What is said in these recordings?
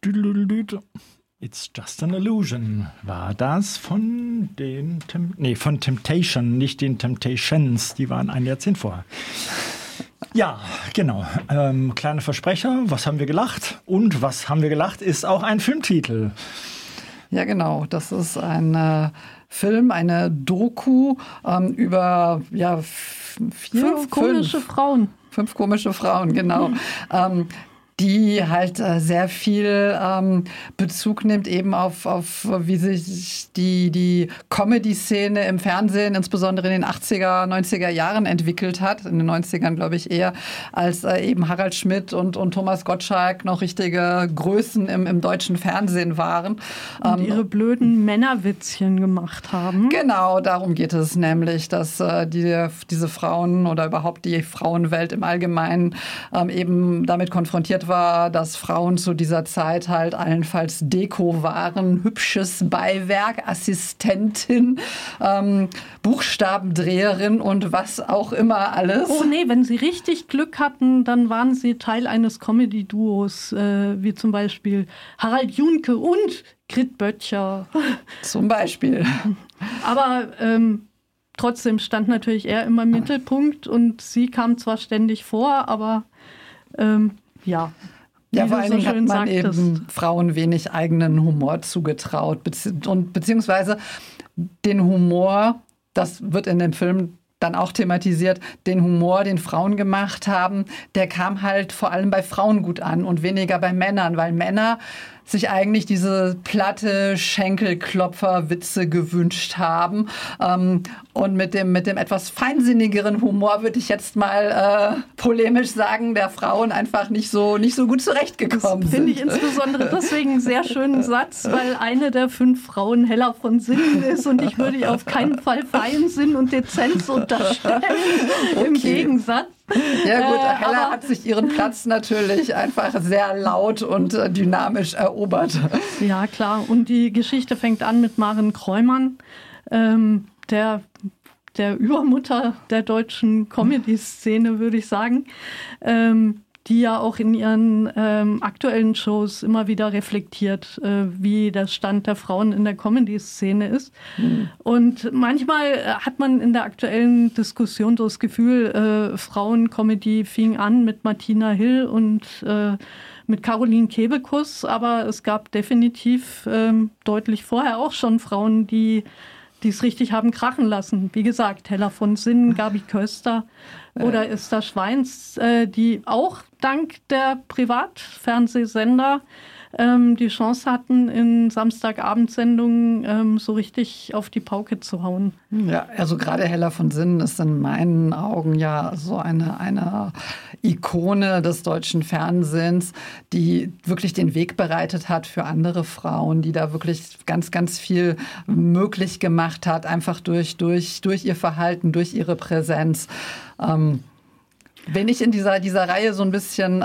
It's Just an Illusion. War das von den von Temptation, nicht den Temptations, die waren ein Jahrzehnt vorher. Ja, genau. Kleiner Versprecher, was haben wir gelacht? Und was haben wir gelacht, ist auch ein Filmtitel. Ja, genau. Das ist ein Film, eine Doku über fünf komische Frauen, genau. Die halt sehr viel Bezug nimmt eben auf wie sich die Comedy-Szene im Fernsehen, insbesondere in den 80er, 90er Jahren entwickelt hat. In den 90ern, glaube ich, eher als eben Harald Schmidt und Thomas Gottschalk noch richtige Größen im deutschen Fernsehen waren. Und ihre blöden Männerwitzchen gemacht haben. Genau, darum geht es nämlich, dass diese Frauen oder überhaupt die Frauenwelt im Allgemeinen eben damit konfrontiert war, dass Frauen zu dieser Zeit halt allenfalls Deko waren, hübsches Beiwerk, Assistentin, Buchstabendreherin und was auch immer alles. Oh nee, wenn sie richtig Glück hatten, dann waren sie Teil eines Comedy-Duos, wie zum Beispiel Harald Junke und Grit Böttcher. Zum Beispiel. Aber trotzdem stand natürlich er immer im Mittelpunkt und sie kam zwar ständig vor, aber ja, vor allen Dingen hat man eben Frauen wenig eigenen Humor zugetraut. Beziehungsweise den Humor, das wird in dem Film dann auch thematisiert, den Humor, den Frauen gemacht haben, der kam halt vor allem bei Frauen gut an und weniger bei Männern, weil Männer sich eigentlich diese platte Schenkelklopfer-Witze gewünscht haben. Und mit dem etwas feinsinnigeren Humor würde ich jetzt mal polemisch sagen, der Frauen einfach nicht so gut zurechtgekommen sind. Finde ich insbesondere deswegen einen sehr schönen Satz, weil eine der 5 Frauen Hella von Sinnen ist und ich würde ihr auf keinen Fall Feinsinn und Dezenz unterstellen. Okay. Im Gegensatz. Ja gut, Hella hat sich ihren Platz natürlich einfach sehr laut und dynamisch erobert. Ja, klar. Und die Geschichte fängt an mit Maren Kräumann, der Übermutter der deutschen Comedy-Szene, würde ich sagen, die ja auch in ihren aktuellen Shows immer wieder reflektiert, wie der Stand der Frauen in der Comedy-Szene ist. Mhm. Und manchmal hat man in der aktuellen Diskussion so das Gefühl, Frauen-Comedy fing an mit Martina Hill und mit Caroline Kebekus, aber es gab definitiv deutlich vorher auch schon Frauen, die es richtig haben krachen lassen. Wie gesagt, Hella von Sinnen, Gabi Köster oder Esther Schweins, die auch dank der Privatfernsehsender die Chance hatten, in Samstagabendsendungen so richtig auf die Pauke zu hauen. Ja, also gerade Hella von Sinnen ist in meinen Augen ja so eine Ikone des deutschen Fernsehens, die wirklich den Weg bereitet hat für andere Frauen, die da wirklich ganz, ganz viel möglich gemacht hat, einfach durch ihr Verhalten, durch ihre Präsenz. Wenn ich in dieser Reihe so ein bisschen,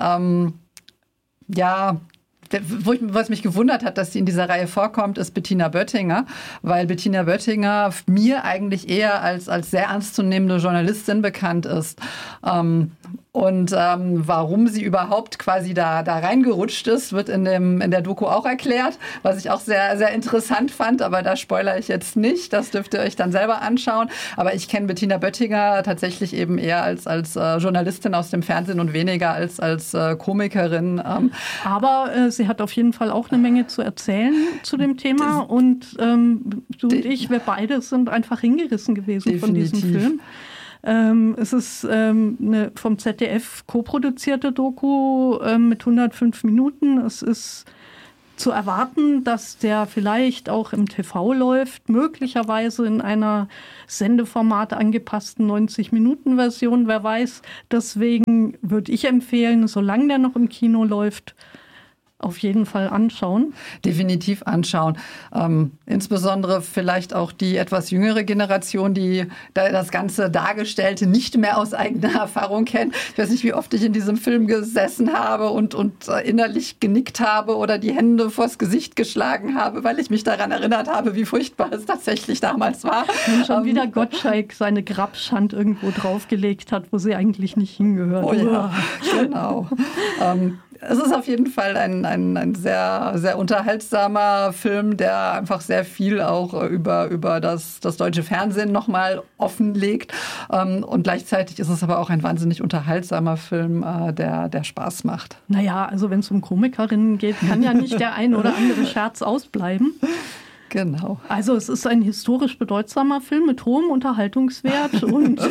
was mich gewundert hat, dass sie in dieser Reihe vorkommt, ist Bettina Böttinger, weil Bettina Böttinger mir eigentlich eher als sehr ernstzunehmende Journalistin bekannt ist. Und warum sie überhaupt quasi da reingerutscht ist, wird in der Doku auch erklärt, was ich auch sehr, sehr interessant fand. Aber da spoilere ich jetzt nicht. Das dürft ihr euch dann selber anschauen. Aber ich kenne Bettina Böttinger tatsächlich eben eher als Journalistin aus dem Fernsehen und weniger als Komikerin. Aber sie hat auf jeden Fall auch eine Menge zu erzählen zu dem Thema. Und du und ich, wir beide sind einfach hingerissen gewesen von diesem Film. Es ist eine vom ZDF co-produzierte Doku mit 105 Minuten. Es ist zu erwarten, dass der vielleicht auch im TV läuft, möglicherweise in einer Sendeformat angepassten 90-Minuten-Version, wer weiß. Deswegen würde ich empfehlen, solange der noch im Kino läuft, auf jeden Fall anschauen. Definitiv anschauen. Insbesondere vielleicht auch die etwas jüngere Generation, die das ganze Dargestellte nicht mehr aus eigener Erfahrung kennt. Ich weiß nicht, wie oft ich in diesem Film gesessen habe und innerlich genickt habe oder die Hände vors Gesicht geschlagen habe, weil ich mich daran erinnert habe, wie furchtbar es tatsächlich damals war. Und schon wieder Gottschalk seine Grabschand irgendwo draufgelegt hat, wo sie eigentlich nicht hingehört. Oh ja, genau. Es ist auf jeden Fall ein sehr, sehr unterhaltsamer Film, der einfach sehr viel auch über das deutsche Fernsehen nochmal offenlegt. Und gleichzeitig ist es aber auch ein wahnsinnig unterhaltsamer Film, der Spaß macht. Naja, also wenn es um Komikerinnen geht, kann ja nicht der ein oder andere Scherz ausbleiben. Genau. Also es ist ein historisch bedeutsamer Film mit hohem Unterhaltungswert und,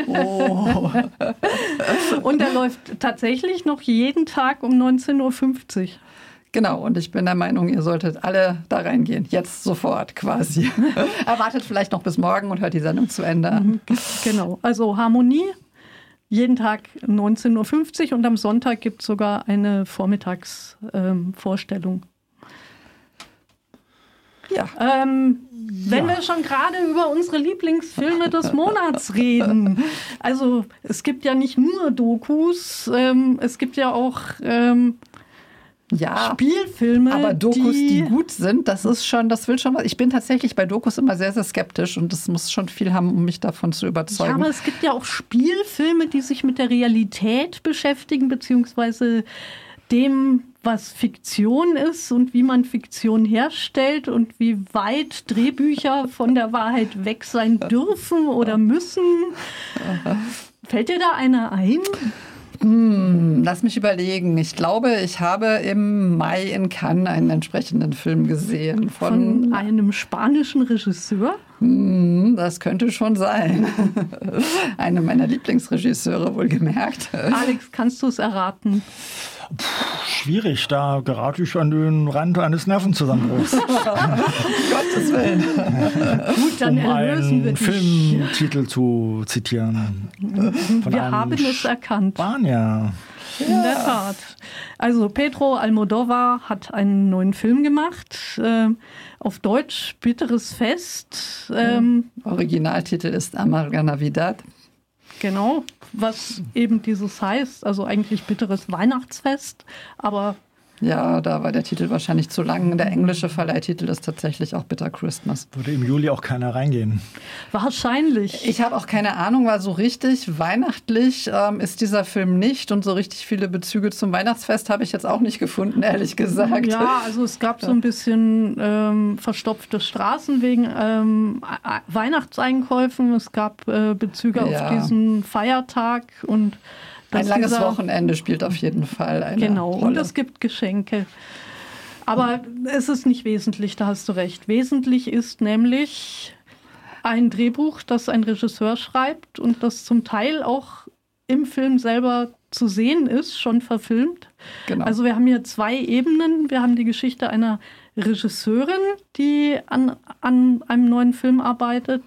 und er läuft tatsächlich noch jeden Tag um 19.50 Uhr. Genau, und ich bin der Meinung, ihr solltet alle da reingehen. Jetzt sofort quasi. Erwartet vielleicht noch bis morgen und hört die Sendung zu Ende an. Genau, also Harmonie, jeden Tag 19.50 Uhr und am Sonntag gibt es sogar eine Vormittagsvorstellung. Ja. Wenn wir schon gerade über unsere Lieblingsfilme des Monats reden. Also es gibt ja nicht nur Dokus, es gibt ja auch Spielfilme. Aber Dokus, die gut sind, das will schon was. Ich bin tatsächlich bei Dokus immer sehr, sehr skeptisch und das muss schon viel haben, um mich davon zu überzeugen. Ja, aber es gibt ja auch Spielfilme, die sich mit der Realität beschäftigen, beziehungsweise dem, was Fiktion ist und wie man Fiktion herstellt und wie weit Drehbücher von der Wahrheit weg sein dürfen oder müssen. Fällt dir da einer ein? Lass mich überlegen. Ich glaube, ich habe im Mai in Cannes einen entsprechenden Film gesehen. Von einem spanischen Regisseur? Das könnte schon sein. Einer meiner Lieblingsregisseure, wohlgemerkt. Alex, kannst du es erraten? Schwierig, da gerate ich an den Rand eines Nervenzusammenbruchs. Gottes Willen. Gut, dann erlösen wir dich. Filmtitel zu zitieren. Wir haben es erkannt. Spanier. In der Tat. Also Pedro Almodóvar hat einen neuen Film gemacht. Auf Deutsch Bitteres Fest. Originaltitel ist Amarga Navidad. Genau, was eben dieses heißt, also eigentlich bitteres Weihnachtsfest, aber... Ja, da war der Titel wahrscheinlich zu lang. Der englische Verleihtitel ist tatsächlich auch Bitter Christmas. Würde im Juli auch keiner reingehen. Wahrscheinlich. Ich habe auch keine Ahnung, weil so richtig weihnachtlich ist dieser Film nicht. Und so richtig viele Bezüge zum Weihnachtsfest habe ich jetzt auch nicht gefunden, ehrlich gesagt. Ja, also es gab so ein bisschen verstopfte Straßen wegen Weihnachtseinkäufen. Es gab Bezüge auf diesen Feiertag und... Ein langes Wochenende spielt auf jeden Fall eine Rolle. Und es gibt Geschenke. Aber es ist nicht wesentlich, da hast du recht. Wesentlich ist nämlich ein Drehbuch, das ein Regisseur schreibt und das zum Teil auch im Film selber zu sehen ist, schon verfilmt. Genau. Also wir haben hier zwei Ebenen. Wir haben die Geschichte einer Regisseurin, die an einem neuen Film arbeitet.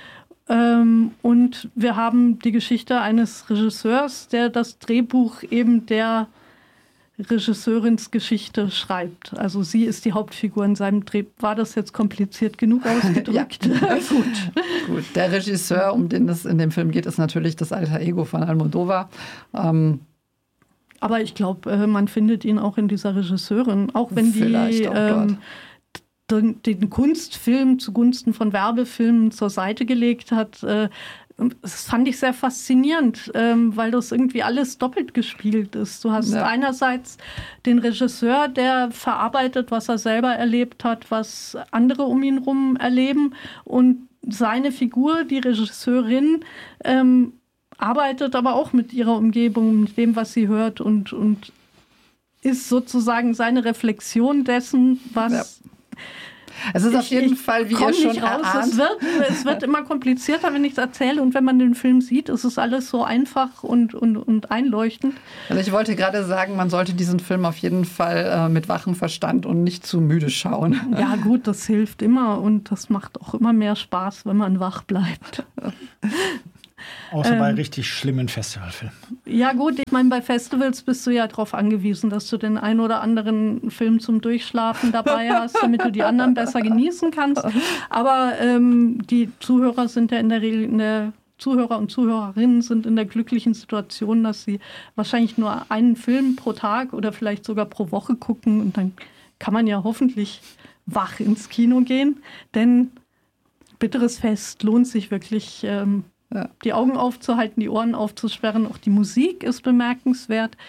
Und wir haben die Geschichte eines Regisseurs, der das Drehbuch eben der Regisseurins Geschichte schreibt. Also sie ist die Hauptfigur in seinem Drehbuch. War das jetzt kompliziert genug ausgedrückt? Ja. Gut. Der Regisseur, um den es in dem Film geht, ist natürlich das alter Ego von Almodóvar. Aber ich glaube, man findet ihn auch in dieser Regisseurin. Auch wenn die den Kunstfilm zugunsten von Werbefilmen zur Seite gelegt hat. Das fand ich sehr faszinierend, weil das irgendwie alles doppelt gespielt ist. Du hast einerseits den Regisseur, der verarbeitet, was er selber erlebt hat, was andere um ihn herum erleben. Und seine Figur, die Regisseurin, arbeitet aber auch mit ihrer Umgebung, mit dem, was sie hört und ist sozusagen seine Reflexion dessen, was... Ja. Es ist auf jeden Fall, wie ihr schon erahnt. Es wird immer komplizierter, wenn ich es erzähle. Und wenn man den Film sieht, ist es alles so einfach und einleuchtend. Also ich wollte gerade sagen, man sollte diesen Film auf jeden Fall mit wachem Verstand und nicht zu müde schauen. Ja gut, das hilft immer und das macht auch immer mehr Spaß, wenn man wach bleibt. Außer bei richtig schlimmen Festivalfilmen. Ja gut, ich meine, bei Festivals bist du ja darauf angewiesen, dass du den einen oder anderen Film zum Durchschlafen dabei hast, damit du die anderen besser genießen kannst. Aber die Zuhörer sind ja in der Regel, Zuhörer und Zuhörerinnen sind in der glücklichen Situation, dass sie wahrscheinlich nur einen Film pro Tag oder vielleicht sogar pro Woche gucken. Und dann kann man ja hoffentlich wach ins Kino gehen. Denn Bitteres Fest lohnt sich wirklich... die Augen aufzuhalten, die Ohren aufzusperren. Auch die Musik ist bemerkenswert.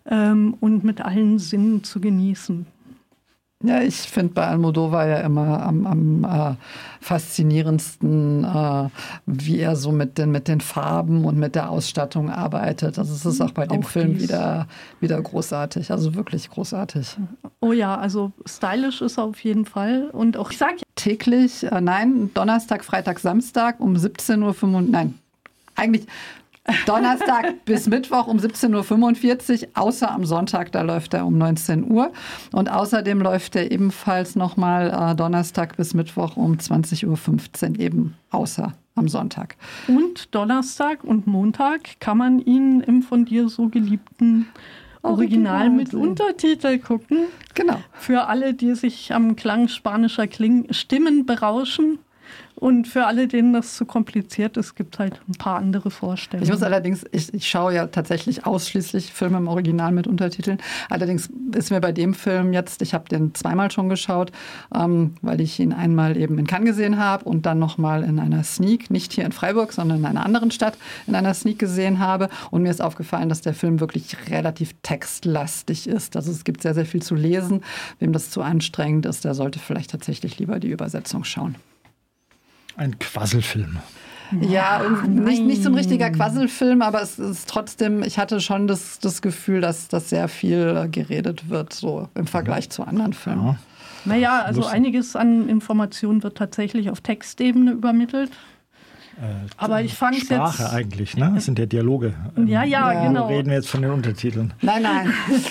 und mit allen Sinnen zu genießen. Ja, ich finde bei Almodóvar ja immer am faszinierendsten, wie er so mit den Farben und mit der Ausstattung arbeitet. Also es ist auch bei dem Film wieder großartig, also wirklich großartig. Oh ja, also stylisch ist er auf jeden Fall. Und auch, ich sage täglich, Donnerstag, Freitag, Samstag um 17:05 Uhr, eigentlich Donnerstag bis Mittwoch um 17:45 Uhr, außer am Sonntag, da läuft er um 19 Uhr. Und außerdem läuft er ebenfalls nochmal Donnerstag bis Mittwoch um 20:15 Uhr, eben außer am Sonntag. Und Donnerstag und Montag kann man ihn im von dir so geliebten Original mit Untertitel gucken. Genau. Für alle, die sich am Klang spanischer Stimmen berauschen. Und für alle, denen das zu kompliziert ist, gibt es halt ein paar andere Vorstellungen. Ich muss allerdings, ich schaue ja tatsächlich ausschließlich Filme im Original mit Untertiteln. Allerdings ist mir bei dem Film jetzt, ich habe den zweimal schon geschaut, weil ich ihn einmal eben in Cannes gesehen habe und dann nochmal in einer Sneak, nicht hier in Freiburg, sondern in einer anderen Stadt, in einer Sneak gesehen habe. Und mir ist aufgefallen, dass der Film wirklich relativ textlastig ist. Also es gibt sehr, sehr viel zu lesen. Wem das zu anstrengend ist, der sollte vielleicht tatsächlich lieber die Übersetzung schauen. Ein Quasselfilm. Ja, nicht so ein richtiger Quasselfilm, aber es ist trotzdem, ich hatte schon das Gefühl, dass das sehr viel geredet wird, so im Vergleich zu anderen Filmen. Ja. Naja, also einiges an Informationen wird tatsächlich auf Textebene übermittelt. Aber ich fange jetzt... Sprache eigentlich, ne? Das sind ja Dialoge. Ja, genau. Wir reden jetzt von den Untertiteln. Nein.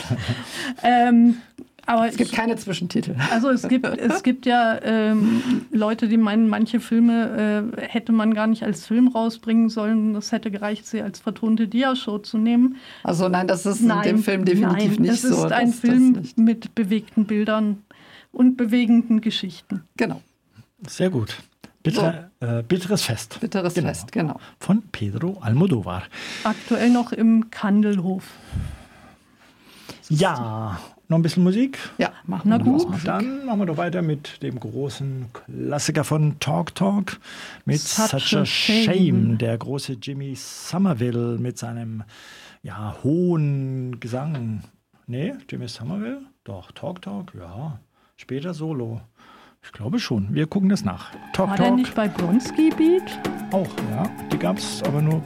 Aber es gibt keine Zwischentitel. Also es gibt ja Leute, die meinen, manche Filme hätte man gar nicht als Film rausbringen sollen. Das hätte gereicht, sie als vertonte Dia-Show zu nehmen. Also nein, das ist in dem Film definitiv nicht so. Das ist ein Film mit bewegten Bildern und bewegenden Geschichten. Genau. Sehr gut. Bitteres Fest. Bitteres Fest, genau. Von Pedro Almodóvar. Aktuell noch im Kandelhof. Ja, noch ein bisschen Musik? Ja, machen wir gut. Musik. Dann machen wir doch weiter mit dem großen Klassiker von Talk Talk mit Such a Shame. Der große Jimmy Somerville mit seinem hohen Gesang. Nee, Jimmy Somerville? Doch, Talk Talk, ja. Später Solo. Ich glaube schon. Wir gucken das nach. Talk War Talk. der nicht bei Bronski Beat? Auch, ja. Die gab es aber nur